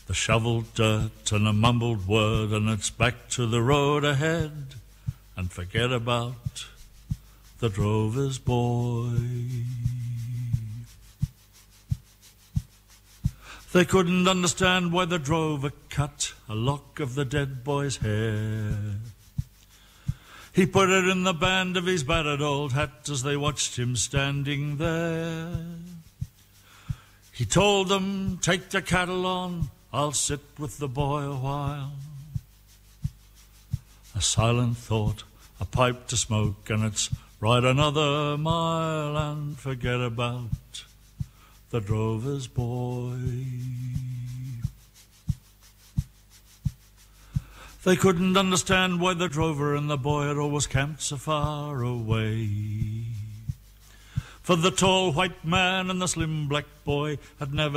The shoveled dirt and a mumbled word, and it's back to the road ahead, and forget about the drover's boy. They couldn't understand why the drover cut a lock of the dead boy's hair. He put it in the band of his battered old hat as they watched him standing there. He told them, take the cattle on, I'll sit with the boy a while. A silent thought, a pipe to smoke, and it's ride another mile and forget about the drover's boy. They couldn't understand why the drover and the boy had always camped so far away. For the tall white man and the slim black boy had never